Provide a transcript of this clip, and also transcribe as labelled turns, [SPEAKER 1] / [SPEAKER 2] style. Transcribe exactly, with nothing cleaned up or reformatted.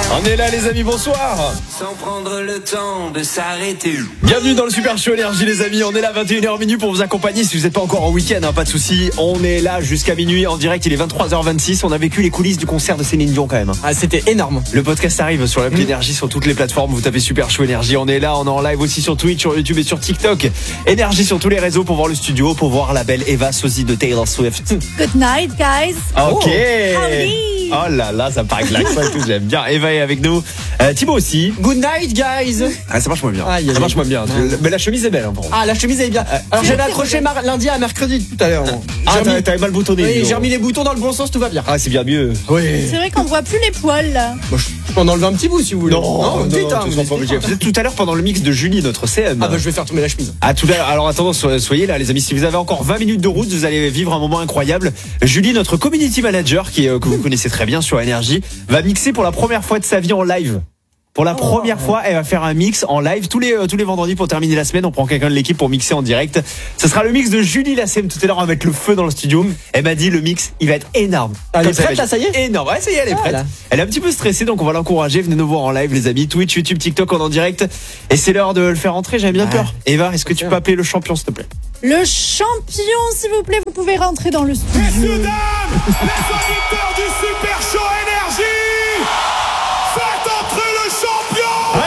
[SPEAKER 1] On est là les amis, bonsoir.
[SPEAKER 2] Sans prendre le temps de s'arrêter.
[SPEAKER 1] Bienvenue dans le Super Show Énergie les amis, on est là vingt et une heures minutes pour vous accompagner. Si vous n'êtes pas encore en week-end, hein, pas de souci. On est là jusqu'à minuit en direct, il est vingt-trois heures vingt-six. On a vécu les coulisses du concert de Céline Dion quand même.
[SPEAKER 3] Ah, c'était énorme.
[SPEAKER 1] Le podcast arrive sur l'appli
[SPEAKER 3] mmh.
[SPEAKER 1] Énergie, sur toutes les plateformes. Vous tapez Super Show Énergie, on est là, on est en live aussi sur Twitch, sur YouTube et sur TikTok. Énergie sur tous les réseaux pour voir le studio, pour voir la belle Eva Sosie de Taylor Swift.
[SPEAKER 4] Good night, guys.
[SPEAKER 1] Ok.
[SPEAKER 4] Howdy.
[SPEAKER 1] Oh là là, ça paraît que l'accent et tout, j'aime bien. Eva est avec nous. Euh, Thibaut aussi.
[SPEAKER 3] Good night, guys.
[SPEAKER 1] Ah, ça marche moins bien.
[SPEAKER 3] Ah, y a
[SPEAKER 1] ça
[SPEAKER 3] des-
[SPEAKER 1] marche moins bien.
[SPEAKER 3] Ouais.
[SPEAKER 1] Mais la chemise est belle, hein, pour
[SPEAKER 3] Ah, la chemise est bien. Alors j'avais accroché mar- lundi à mercredi tout à l'heure.
[SPEAKER 1] Ah,
[SPEAKER 3] J'ai
[SPEAKER 1] t'avais
[SPEAKER 3] remis-
[SPEAKER 1] t'avais mal boutonné.
[SPEAKER 3] Oui,
[SPEAKER 1] dis donc.
[SPEAKER 3] j'ai remis les boutons dans le bon sens, tout va bien.
[SPEAKER 1] Ah, c'est bien mieux.
[SPEAKER 3] Oui.
[SPEAKER 4] C'est vrai qu'on voit plus les poils là.
[SPEAKER 3] Bon, je peux en enlever un petit bout si vous voulez.
[SPEAKER 1] Non, non,
[SPEAKER 3] vite,
[SPEAKER 1] non,
[SPEAKER 3] hein,
[SPEAKER 1] tu
[SPEAKER 3] vous
[SPEAKER 1] seras
[SPEAKER 3] êtes
[SPEAKER 1] pas obligé.
[SPEAKER 3] pas.
[SPEAKER 1] Vous êtes tout à l'heure pendant le mix de Julie, notre C M.
[SPEAKER 3] Ah bah je vais faire tomber la chemise.
[SPEAKER 1] À tout à l'heure. Alors attendant, so- soyez là les amis. Si vous avez encore vingt minutes de route, vous allez vivre un moment incroyable. Julie, notre community manager, qui, euh, que vous connaissez très bien sur Énergie, va mixer pour la première fois de sa vie en live. Pour la première fois, elle va faire un mix en live tous les euh, tous les vendredis pour terminer la semaine. On prend quelqu'un de l'équipe pour mixer en direct. Ce sera le mix de Julie Lassem. Tout à l'heure, on va mettre le feu dans le studio. Elle m'a dit le mix, il va être énorme.
[SPEAKER 3] Elle
[SPEAKER 1] Comme
[SPEAKER 3] est
[SPEAKER 1] ça,
[SPEAKER 3] prête,
[SPEAKER 1] elle va
[SPEAKER 3] là, ça y est
[SPEAKER 1] être énorme. Ouais, ça y est, elle est prête.
[SPEAKER 3] Voilà.
[SPEAKER 1] Elle est un petit peu stressée, donc on va l'encourager. Venez nous voir en live, les amis. Twitch, YouTube, TikTok, en, en direct. Et c'est l'heure de le faire entrer. J'avais bien
[SPEAKER 3] Ouais.
[SPEAKER 1] peur. Eva, est-ce que tu peux appeler le champion, s'il te plaît?
[SPEAKER 4] Le champion, s'il vous plaît, vous pouvez rentrer dans le studio.
[SPEAKER 5] Messieurs, dames, les auditeurs du Super Show